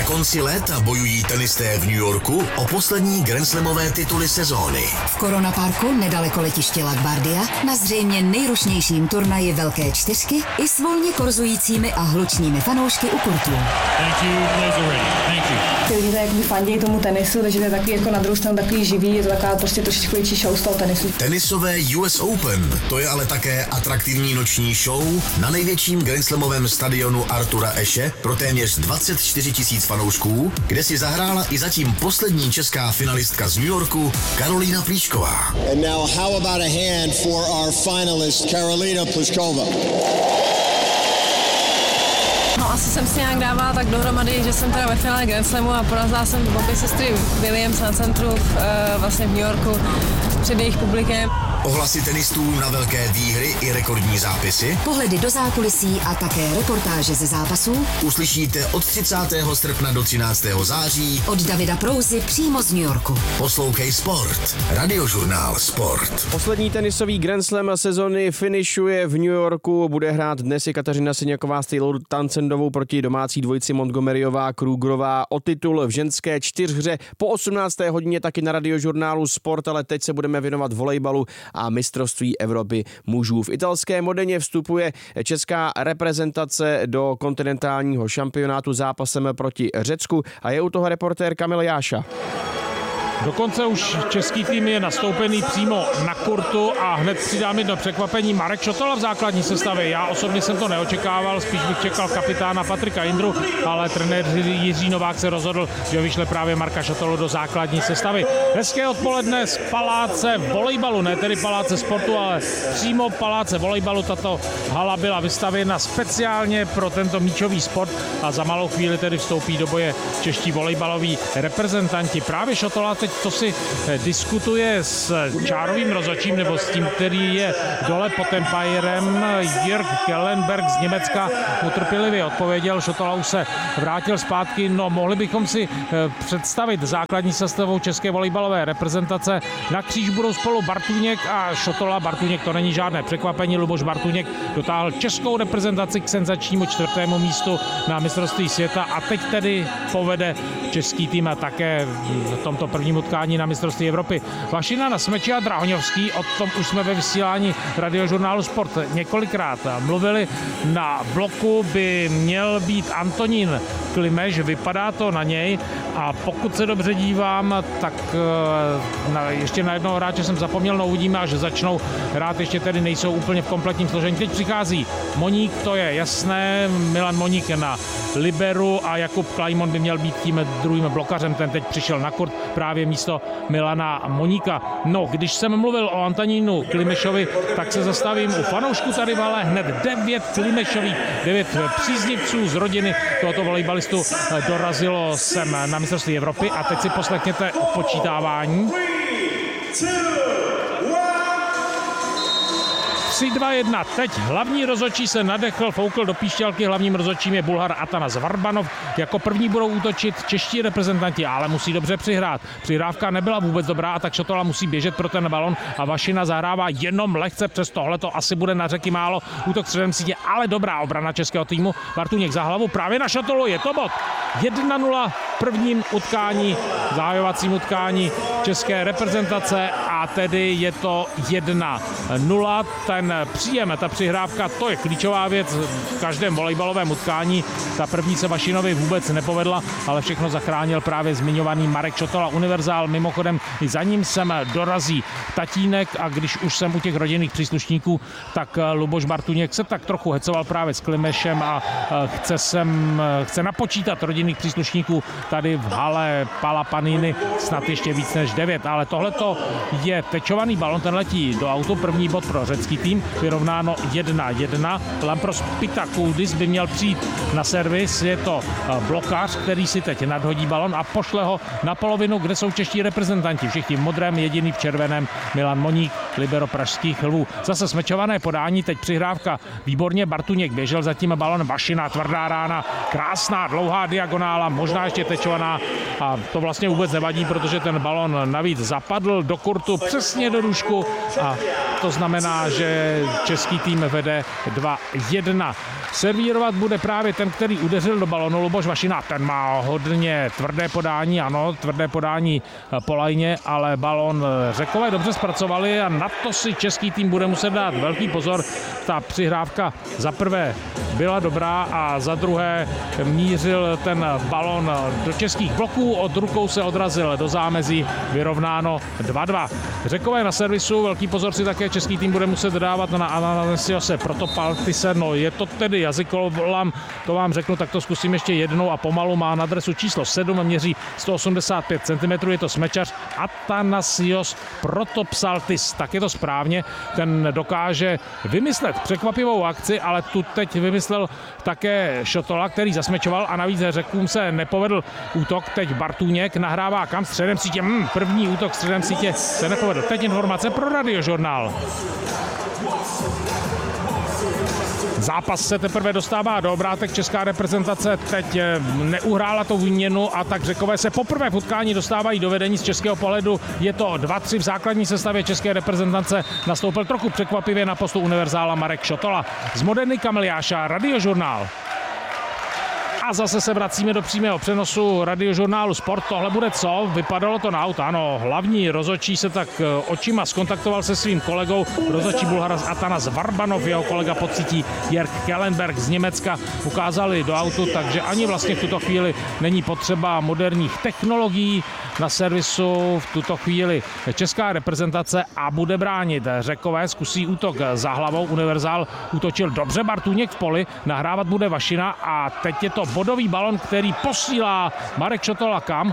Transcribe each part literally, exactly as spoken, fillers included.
konci léta bojují tenisté v New Yorku o poslední grandslamové tituly sezóny. V Corona Parku nedaleko letiště LaGuardia na zřejmě nejrušnějším turnaji Velké čtyřky i s volně korzujícími a hlučnými fanoušky u kurtů. Thank you, Thank you. Ty lidi tak jakoby fandějí tomu tenisu, takže to je takový jako na druhou stranu takový živý, je to taková prostě trošičku větší show z toho tenisu. Tenisové U S Open, to je ale také atraktivní noční show na největším grandslamovém stadionu Artura Ashe pro téměř dvacet čtyři tisíc fanoušků, kde si zahrála i zatím poslední česká finalistka z New Yorku Karolína Plíšková. And now how about a hand for our finalist Karolína Plíšková? No asi jsem si nějak dávala tak dohromady, že jsem teda ve finále Grand Slamu a porazila jsem obě sestry Williams na centru v, uh, vlastně v New Yorku před jejich publikem. Ohlasy tenistů na velké výhry i rekordní zápisy, Pohledy do zákulisí a také reportáže ze zápasů uslyšíte od třicátého srpna do třináctého září od Davida Prouzy přímo z New Yorku. Poslouchej Sport, radiožurnál Sport. Poslední tenisový Grand Slam sezony finišuje v New Yorku. Bude hrát dnes i Kateřina Syňaková s Taylor Townsendovou proti domácí dvojici Montgomeryová Krugerová o titul v ženské čtyřhře. Po osmnácté hodině taky na radiožurnálu Sport, ale teď se budeme věnovat volejbalu a mistrovství Evropy mužů. V italské Modeně vstupuje česká reprezentace do kontinentálního šampionátu zápasem proti Řecku a je u toho reportér Kamil Jáša. Dokonce už český tým je nastoupený přímo na kurtu a hned přidám jedno překvapení. Marek Šotola v základní sestavě. Já osobně jsem to neočekával, spíš bych čekal kapitána Patrika Jindru, ale trenér Jiří Novák se rozhodl, že vyšle právě Marka Šotolu do základní sestavy. Hezké odpoledne z paláce volejbalu, ne tedy paláce sportu, ale přímo paláce volejbalu. Tato hala byla vystavěna speciálně pro tento míčový sport a za malou chvíli tedy vstoupí do boje čeští volejbaloví reprezentanti. Právě Šotola teď to si diskutuje s čárovým rozhodčím, nebo s tím, který je dole pod empirem. Jörg Kellenberg z Německa mu trpělivě odpověděl, Šotola už se vrátil zpátky. No, mohli bychom si představit základní sestavou české volejbalové reprezentace. Na kříž budou spolu Bartůněk a Šotola. Bartůněk, to není žádné překvapení, Luboš Bartůněk dotáhl českou reprezentaci k senzačnímu čtvrtému místu na mistrovství světa a teď tedy povede český tým a také v tomto prvním utkání na mistrovství Evropy. Vašina na smeči a Drahoňovský, o tom už jsme ve vysílání radiožurnálu Sport několikrát mluvili. Na bloku by měl být Antonín Klimeš, vypadá to na něj a pokud se dobře dívám, tak na, ještě na jednoho hráče jsem zapomněl, no uvidíme, až začnou hrát, ještě tedy nejsou úplně v kompletním složení. Teď přichází Moník, to je jasné, Milan Moník na liberu a Jakub Klajmon by měl být tím druhým blokařem, ten teď přišel na kurt právě místo Milana Moníka. No, když jsem mluvil o Antonínu Klimešovi, tak se zastavím u fanoušků tady v hale. Hned devět Klimešových, devět příznivců z rodiny tohoto volejbalistu dorazilo sem na mistrovství Evropy a teď si poslechněte odpočítávání. tři, dva, jedna. Teď hlavní rozhodčí se nadechl, foukl do píšťalky. Hlavním rozhodčím je Bulhar Atanas Varbanov. Jako první budou útočit čeští reprezentanti, ale musí dobře přihrát. Přihrávka nebyla vůbec dobrá a tak Šotola musí běžet pro ten balon a Vašina zahrává jenom lehce, přes tohle to asi bude na řeky málo. Útok středem sítě, ale dobrá obrana českého týmu. Bartůněk za hlavu právě na Šotolu, je to bod. jedna nula v prvním utkání, zahajovacím utkání české reprezentace a tedy je to jedna nula. Ten příjem, ta přihrávka, to je klíčová věc v každém volejbalovém utkání. Ta první se Vašinovi vůbec nepovedla, ale všechno zachránil právě zmiňovaný Marek Šotola, univerzál. Mimochodem i za ním sem dorazí tatínek a když už jsem u těch rodinných příslušníků, tak Luboš Bartůněk se tak trochu hecoval právě s Klimešem a chce, sem, chce napočítat rodinných příslušníků tady v hale Pala Paniny snad ještě víc než devět, ale tohleto je tečovaný balon, ten letí do autu, první bod pro řecký tým, vyrovnáno jedna jedna. Lampros Pitakoudis by měl přijít na servis, je to blokář, který si teď nadhodí balon a pošle ho na polovinu, kde jsou čeští reprezentanti. Všichni v modrém, jediný v červeném Milan Moník, libero pražských lvů. Zase smečované podání, teď přihrávka výborně, Bartůněk běžel za tím balon, Vašina, tvrdá rána, krásná dlouhá diagonála, možná ještě tečovaná a to vlastně vůbec nevadí, protože ten balon navíc zapadl do kurtu trefil přesně do růžku a to znamená, že český tým vede dva jedna. Servírovat bude právě ten, který udeřil do balonu, Luboš Vašina. Ten má hodně tvrdé podání, ano, tvrdé podání po lajně, ale balon Řekové dobře zpracovali a na to si český tým bude muset dát velký pozor. Ta přihrávka za prvé byla dobrá a za druhé mířil ten balon do českých bloků, od rukou se odrazil do zámezí, vyrovnáno dva dva. Řekové na servisu, velký pozor si také český tým bude muset dávat na Ananesiose Protopaltise, no je to tedy jazykolam, to vám řeknu, tak to zkusím ještě jednou a pomalu. Má na dresu číslo sedm, měří sto osmdesát pět centimetrů, je to smečař Athanasios Protopsaltis, tak je to správně, ten dokáže vymyslet překvapivou akci, ale tu teď vymyslel také Šotola, který zasmečoval a navíc Řekům se nepovedl útok, teď Bartůněk nahrává kam středem sítě, hmm, první útok středem sítě se nepovedl. Teď informace pro Radiožurnál. Zápas se teprve dostává do obrátek, česká reprezentace teď neuhrála tu výměnu a tak Řekové se poprvé v utkání dostávají do vedení. Z českého pohledu je to dva tři v základní sestavě české reprezentace. Nastoupil trochu překvapivě na postu univerzála Marek Šotola. Z Modeny Kamiliáša, Radiožurnál. A zase se vracíme do přímého přenosu Radiožurnálu Sport. Tohle bude co? Vypadalo to na aut. Ano, hlavní rozhodčí se tak očima skontaktoval se svým kolegou. Rozhodčí Bulhar Atanas Varbanov, jeho kolega pocítí Jörg Kellenberg z Německa, ukázali do autu, takže ani vlastně v tuto chvíli není potřeba moderních technologií na servisu. V tuto chvíli česká reprezentace a bude bránit. Řekové zkusí útok za hlavou. Univerzál útočil dobře, Bartůněk v poli, nahrávat bude Vašina a teď je to bodový balon, který posílá Marek Šotola kam?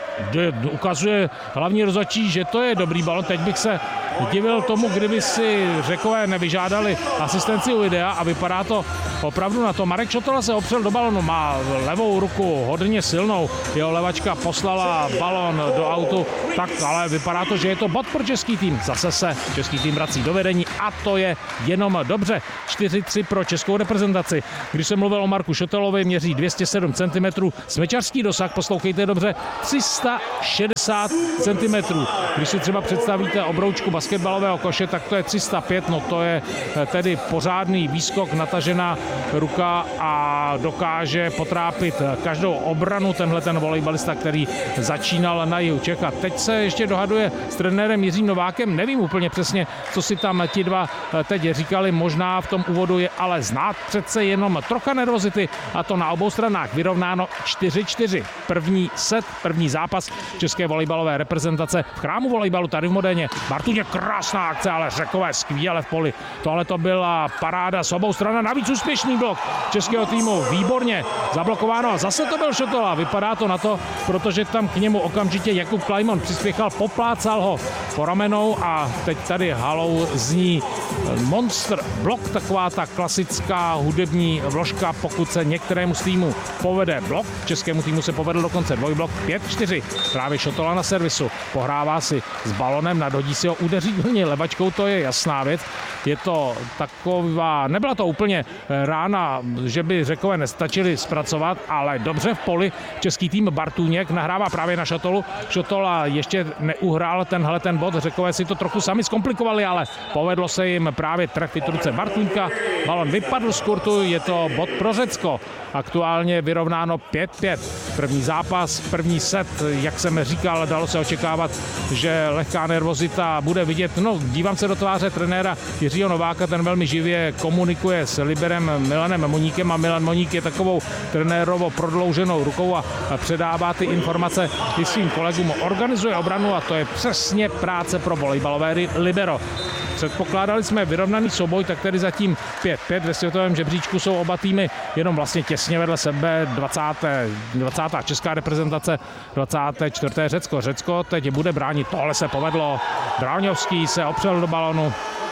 Ukazuje hlavní rozhodčí, že to je dobrý balon. Teď bych se divil tomu, kdyby si Řekové nevyžádali asistenci u videa a vypadá to opravdu na to. Marek Šotola se opřel do balonu, má levou ruku hodně silnou, jeho levačka poslala balon do autu, tak ale vypadá to, že je to bod pro český tým. Zase se český tým vrací do vedení a to je jenom dobře. čtyři tři pro českou reprezentaci. Když jsem mluvil o Marku Šotolovi, měří dvě stě sedm centimetrů, smečařský dosah, poslouchejte dobře, tři sta šedesát centimetrů. Když si třeba představíte obroučku basketbalového koše, tak to je tři sta pět, no to je tedy pořádný výskok, natažená ruka a dokáže potrápit každou obranu tenhle ten volejbalista, který začínal na jihu Čech. A teď se ještě dohaduje s trenérem Jiřím Novákem, nevím úplně přesně, co si tam ti dva teď říkali, možná v tom úvodu je ale znát přece jenom trocha nervozity a to na obou stranách. Vyrovnáno čtyři čtyři. První set, první zápas české volejbalové reprezentace v chrámu volejbalu tady v Modeně. Bartůněk, krásná akce, ale Řekové skvěle v poli. Tohle to byla paráda s obou stran, navíc úspěšný blok českého týmu, výborně zablokováno a zase to byl Šotola. Vypadá to na to, protože tam k němu okamžitě Jakub Klajmon přispěchal, poplácal ho po ramenou a teď tady halou zní Monster blok, taková ta klasická hudební vložka, pokud se některému z týmu povede blok. Českému týmu se povedl dokonce dvojblok pět čtyři. Právě Šotola na servisu. Pohrává si s balonem, nadhodí si ho, udeří do něj levačkou, to je jasná věc. Je to taková, nebyla to úplně rána, že by Řekové nestačili zpracovat, ale dobře v poli český tým. Bartůněk nahrává právě na Šotolu. Šotola ještě neuhrál tenhle ten bod. Řekové si to trochu sami zkomplikovali, ale povedlo se jim právě trefit ruce Bartůňka. Balon vypadl z kurtu, je to bod pro Řecko. Aktuálně vyrovnáno pět pět. První zápas, první set, jak jsem říkal, dalo se očekávat, že lehká nervozita bude vidět. No, dívám se do tváře trenéra Jiřího Nováka, ten velmi živě komunikuje s liberem Milanem Moníkem a Milan Moník je takovou trenérovo prodlouženou rukou a předává ty informace i svým kolegům. Organizuje obranu a to je přesně práce pro volejbalové libero. Předpokládali jsme vyrovnaný souboj, tak tedy zatím pět pět. Ve světovém žebříčku jsou oba týmy jenom vlastně těsně vedle sebe. dvacátá dvacátá česká reprezentace, dvacáté čtvrté Řecko. Řecko teď bude bránit. Tohle se povedlo. Dráňovský se opřel do balonu.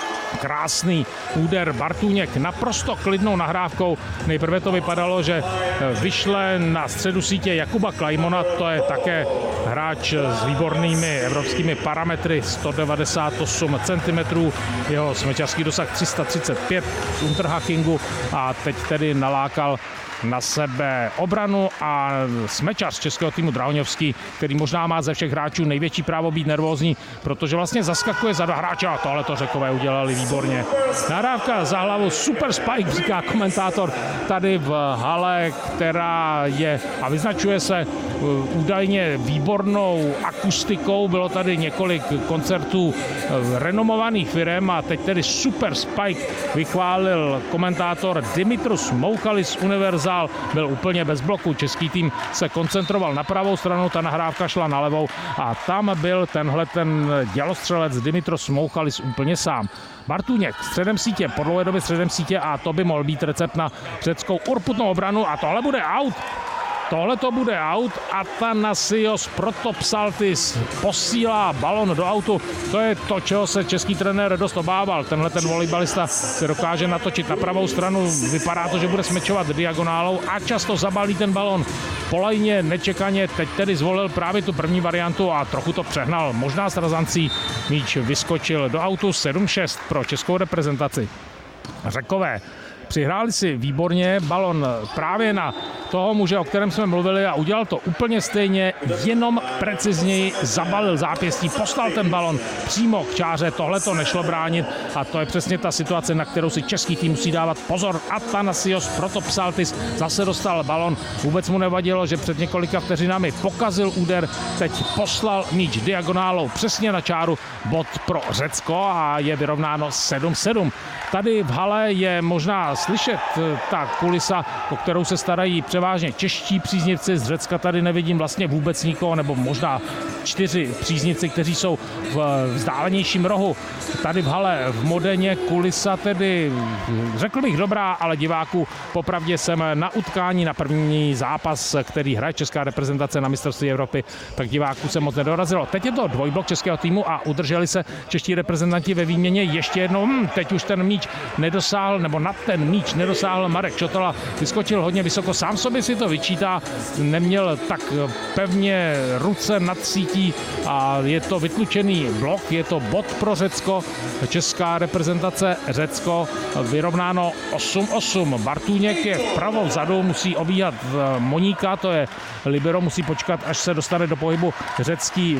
Krásný úder Bartůněk naprosto klidnou nahrávkou. Nejprve to vypadalo, že vyšle na středu sítě Jakuba Klajmona, to je také hráč s výbornými evropskými parametry, sto devadesát osm centimetrů, jeho smečařský dosah tři sta třicet pět z Unterhachingu a teď tedy nalákal na sebe obranu a smečař českého týmu Drahoňovský, který možná má ze všech hráčů největší právo být nervózní, protože vlastně zaskakuje za dva hráče a tohle to Řekové udělali výborně. Nahrávka za hlavu, super spike, říká komentátor tady v hale, která je a vyznačuje se údajně výbornou akustikou. Bylo tady několik koncertů renomovaných firem a teď tedy super spike vychválil komentátor Dimitros Mouchalis Universal. Byl úplně bez bloku. Český tým se koncentroval na pravou stranu, ta nahrávka šla na levou a tam byl tenhle ten dělostřelec Dimitros Mouchalis úplně sám. Bartůněk středem sítě, po dlouhé době středem sítě a to by mohl být recept na řeckou urputnou obranu a tohle bude out. Tohle to bude out. Athanasios Protopsaltis posílá balon do autu. To je to, čeho se český trenér dost obával. Tenhle ten volejbalista se dokáže natočit na pravou stranu. Vypadá to, že bude smečovat diagonálou a často zabalí ten balon. Polajně, nečekaně, teď tedy zvolil právě tu první variantu a trochu to přehnal. Možná s razancí míč vyskočil do autu. sedm šest pro českou reprezentaci. Řekové přihráli si výborně balon právě na toho muže, o kterém jsme mluvili a udělal to úplně stejně, jenom precizněji zabalil zápěstí, poslal ten balon přímo k čáře, tohle to nešlo bránit a to je přesně ta situace, na kterou si český tým musí dávat pozor. Athanasios Protopsaltis zase dostal balon, vůbec mu nevadilo, že před několika vteřinami pokazil úder, teď poslal míč diagonálou přesně na čáru, bod pro Řecko a je vyrovnáno sedm sedm. Tady v hale je možná slyšet ta kulisa, o kterou se starají převážně čeští příznivci. Z Řecka tady nevidím vlastně vůbec nikoho, nebo možná čtyři příznivci, kteří jsou v vzdálenějším rohu. Tady v hale v Modeně kulisa tedy, řekl bych, dobrá, ale diváků popravdě jsem na utkání, na první zápas, který hraje česká reprezentace na mistrovství Evropy, tak diváků se moc nedorazilo. Teď je to dvojblok českého týmu a udrželi se čeští reprezentanti ve výměně ještě jednou. Hm, teď už ten míč nedosáhl, nebo nad ten míč nedosáhl Marek Čotola, vyskočil hodně vysoko, sám sobě si to vyčítá, neměl tak pevně ruce nad sítí a je to vytlučený blok, je to bod pro Řecko, česká reprezentace Řecko vyrovnáno osm osm. Bartůněk je vpravo vzadu, musí obíhat Moníka, to je libero, musí počkat, až se dostane do pohybu řecký